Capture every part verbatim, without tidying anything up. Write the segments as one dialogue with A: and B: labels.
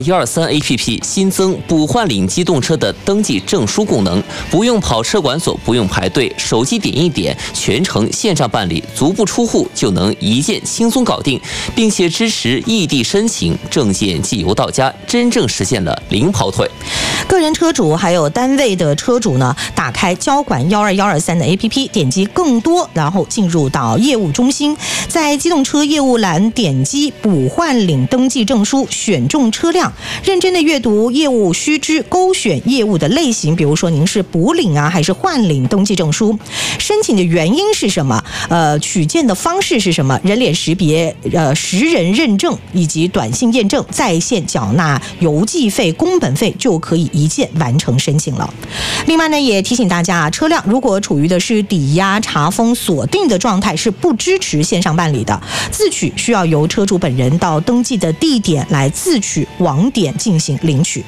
A: 一二三 A P P 新增补换领机动车的登记证书功能，不用跑车管所，不用排队，手机点一点，全程线上办理，足不出户就能一键轻松搞定，并且支持异地申请，证件寄邮到家，真正实现了零跑腿。
B: 个人车主还有单位的车主呢，打开交管一二一二三的 A P P， 点击更多，然后进入到业务中心，在机动车业务栏点击补换领登记证书，选中车辆，认真的阅读业务须知，勾选业务的类型，比如说您是补领啊还是换领登记证书，申请的原因是什么，呃，取件的方式是什么，人脸识别、呃实人认证以及短信验证，在线缴纳邮寄费、工本费，就可以一键完成申请了。另外呢，也提醒大家，车辆如果处于的是抵押、查封、锁定的状态，是不支持线上办理的，自取需要由车主本人到登记的地点来自取网点进行领取。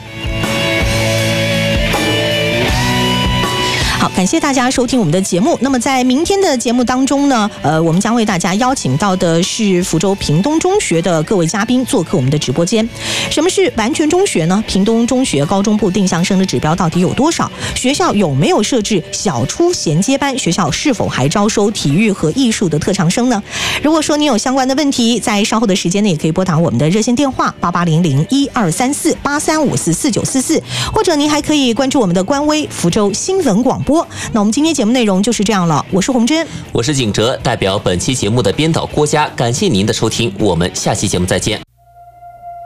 B: 好，感谢大家收听我们的节目。那么在明天的节目当中呢，呃，我们将为大家邀请到的是福州屏东中学的各位嘉宾做客我们的直播间。什么是完全中学呢？屏东中学高中部定向生的指标到底有多少？学校有没有设置小初衔接班？学校是否还招收体育和艺术的特长生呢？如果说你有相关的问题，在稍后的时间呢，也可以拨打我们的热线电话八八零零一二三四八三五四四九四四，或者您还可以关注我们的官微福州新闻广播。那我们今天节目内容就是这样了，我是洪真，
A: 我是景哲，代表本期节目的编导郭佳，感谢您的收听，我们下期节目再见。